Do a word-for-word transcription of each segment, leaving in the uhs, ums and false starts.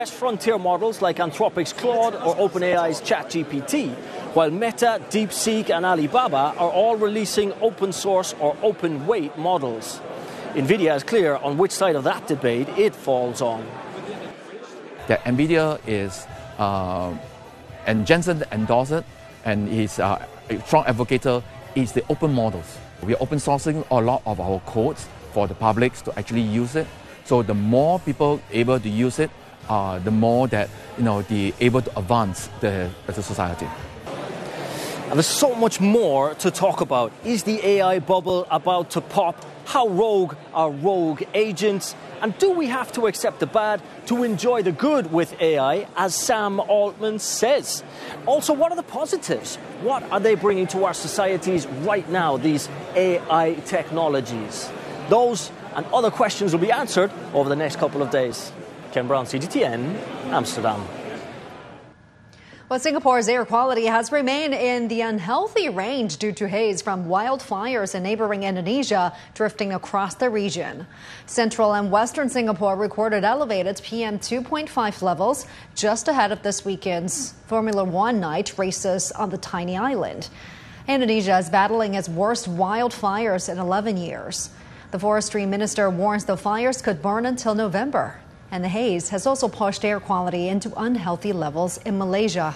Frontier models like Anthropic's Claude or OpenAI's ChatGPT, while Meta, DeepSeek and Alibaba are all releasing open source or open weight models. NVIDIA is clear on which side of that debate it falls on. That NVIDIA is, uh, and Jensen endorsed it, and he's uh, a strong advocate, is the open models. We are open sourcing a lot of our codes for the public to actually use it. So the more people able to use it, uh, the more that you know the able to advance the, the society. And there's so much more to talk about. Is the A I bubble about to pop? How rogue are rogue agents? And do we have to accept the bad to enjoy the good with A I, as Sam Altman says? Also, what are the positives? What are they bringing to our societies right now, these A I technologies? Those and other questions will be answered over the next couple of days. Ken Brown, C G T N, Amsterdam. Well, Singapore's air quality has remained in the unhealthy range due to haze from wildfires in neighboring Indonesia drifting across the region. Central and western Singapore recorded elevated P M two point five levels just ahead of this weekend's Formula One night races on the tiny island. Indonesia is battling its worst wildfires in eleven years. The forestry minister warns the fires could burn until November. And the haze has also pushed air quality into unhealthy levels in Malaysia.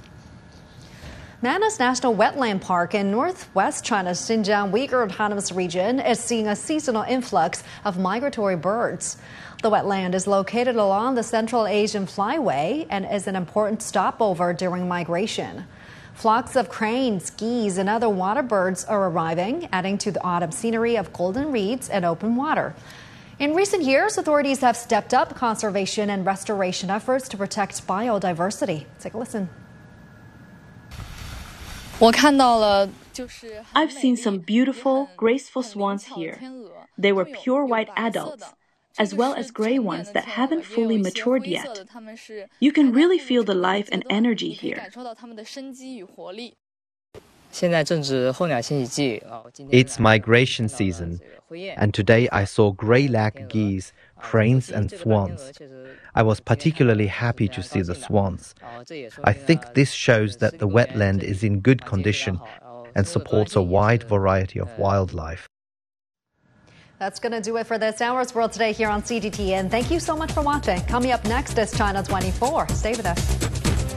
Manus National Wetland Park in northwest China's Xinjiang Uyghur Autonomous Region is seeing a seasonal influx of migratory birds. The wetland is located along the Central Asian Flyway and is an important stopover during migration. Flocks of cranes, geese, and other water birds are arriving, adding to the autumn scenery of golden reeds and open water. In recent years, authorities have stepped up conservation and restoration efforts to protect biodiversity. Take a listen. I've seen some beautiful, graceful swans here. They were pure white adults, as well as gray ones that haven't fully matured yet. You can really feel the life and energy here. It's migration season, and today I saw grey-lag geese, cranes and swans. I was particularly happy to see the swans. I think this shows that the wetland is in good condition and supports a wide variety of wildlife. That's going to do it for this hour's World Today here on C G T N. Thank you so much for watching. Coming up next is China twenty-four. Stay with us.